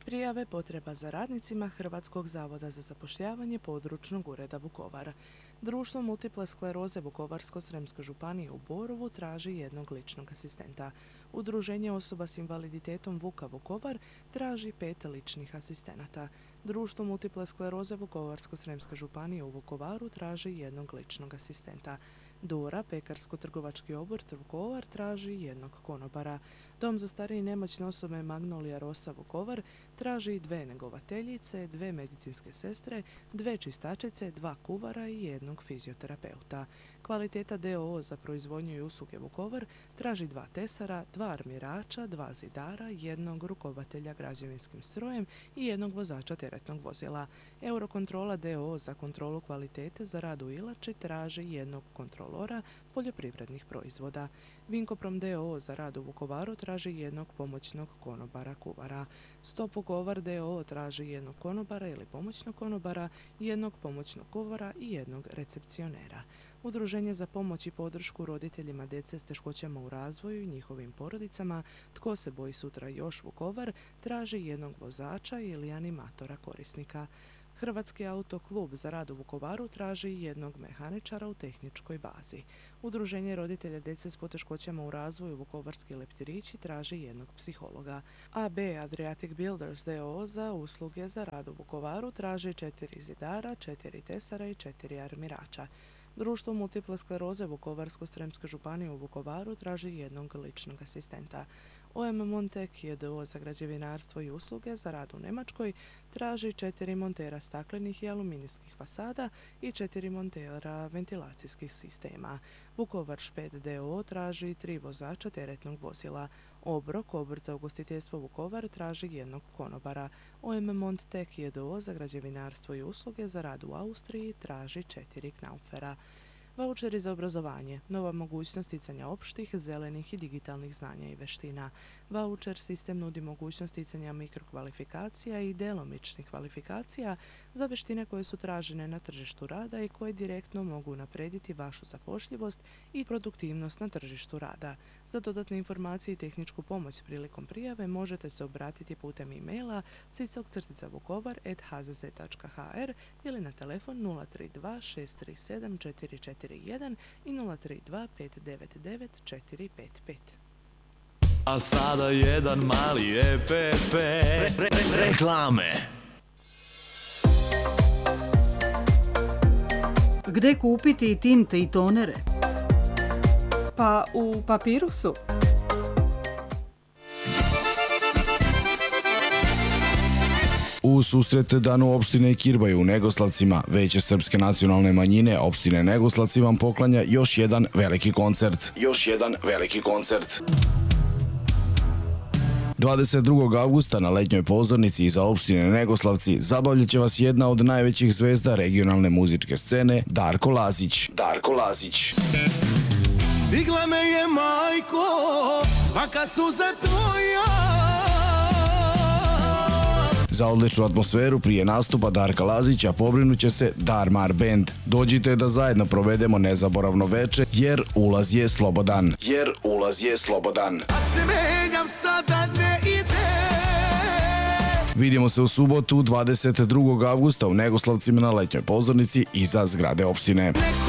Prijave potreba za radnicima Hrvatskog zavoda za zapošljavanje područnog ureda Vukovar. Društvo multiple skleroze Vukovarsko-srijemske županije u Borovu traži jednog ličnog asistenta. Udruženje osoba s invaliditetom Vuka Vukovar traži 5 ličnih asistenata. Društvo multiple skleroze Vukovarsko-srijemske županije u Vukovaru traži jednog ličnog asistenta. Dora, pekarsko-trgovački obrt Vukovar, traži jednog konobara. Dom za starije i nemoćne osobe Magnolija Rosa Vukovar traži 2 njegovateljice, 2 medicinske sestre, 2 čistačice, 2 kuvara i jednog fizioterapeuta. Kvaliteta d.o.o. za proizvodnju i usluge Vukovar traži 2 tesara, 2 armirača, 2 zidara, jednog rukovatelja građevinskim strojem i jednog vozača teretnog vozila. Eurokontrola d.o.o. za kontrolu kvalitete za rad u Ilači traži jednog kontrolora poljoprivrednih proizvoda. Vinkoprom d.o.o. za rad u Vukovaru traži jednog pomoćnog konobara kuvara. Stop Vukovar d.o.o. traži jednog konobara ili pomoćnog konobara, jednog pomoćnog kuvara i jednog recepcionera. Udruženje za pomoć i podršku roditeljima djece s teškoćama u razvoju i njihovim porodicama Tko se boji sutra još Vukovar traži jednog vozača ili animatora korisnika. Hrvatski autoklub za rad u Vukovaru traži jednog mehaničara u tehničkoj bazi. Udruženje roditelja djece s poteškoćama u razvoju Vukovarski leptirići traži jednog psihologa. AB Adriatic Builders d.o.o. za usluge za rad u Vukovaru traži 4 zidara, 4 tesara i 4 armirača. Društvo multiple skleroze Vukovarsko-srijemske županije u Vukovaru traži jednog ličnog asistenta. OM Montek d.o.o. za građevinarstvo i usluge za rad u Njemačkoj traži 4 montera staklenih i aluminijskih fasada i 4 montera ventilacijskih sistema. Vukovar Šped d.o.o. traži 3 vozača teretnog vozila. Obrok, obrt za ugostiteljstvo Vukovar, traži jednog konobara. OM Montek d.o.o. za građevinarstvo i usluge za rad u Austriji traži 4 knaufera. Vaučeri za obrazovanje, nova mogućnost sticanja opštih, zelenih i digitalnih znanja i veština. Vaučer sistem nudi mogućnost sticanja mikrokvalifikacija i djelomičnih kvalifikacija za veštine koje su tražene na tržištu rada i koje direktno mogu unaprijediti vašu zapošljivost i produktivnost na tržištu rada. Za dodatne informacije i tehničku pomoć prilikom prijave možete se obratiti putem e-maila cisok-vukovar@hzz.hr ili na telefon 032 637 441 i 032 599 455. A sada jedan mali EPP. Reklame. Gde kupiti tinte i tonere? Pa u Papirusu. U susret Danu opštine Kirbaj u Negoslavcima, Veće srpske nacionalne manjine opštine Negoslavci vam poklanja još jedan veliki koncert. 22. avgusta na letnjoj pozornici iza opštine Negoslavci zabavljat će vas jedna od najvećih zvezda regionalne muzičke scene, Darko Lazić. Stigla me je majko, svaka suza tvoja. Za odličnu atmosferu prije nastupa Darka Lazića pobrinut će se Darmar Band. Dođite da zajedno provedemo nezaboravno veče jer ulaz je slobodan. A se menjam sada ne ide. Vidimo se u subotu 22. avgusta u Negoslavcima na letnjoj pozornici iza zgrade opštine.